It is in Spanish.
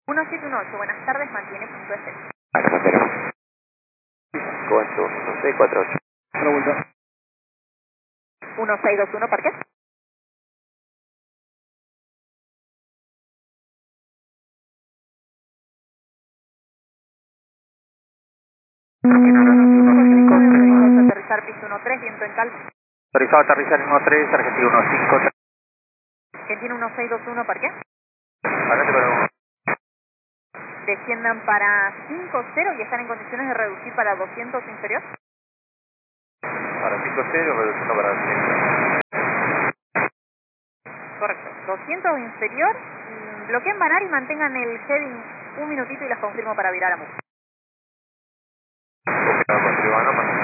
1718, buenas tardes, mantiene punto S. Vale, Montero. Coento 1648. Otra vuelta. 1621, ¿por qué? Aterrizar piso 13, viento en calma. Autorizado a aterrizar en 13, Argentina 15. Argentina 1621, ¿por qué? Adelante con el... Desciendan para 50 y están en condiciones de reducir para 200 inferior. Para 5-0, reduciendo para 100. Correcto. 200 inferior, bloqueen banar y mantengan el heading un minutito y las confirmo para virar a MUC. Confirmado con Tribano,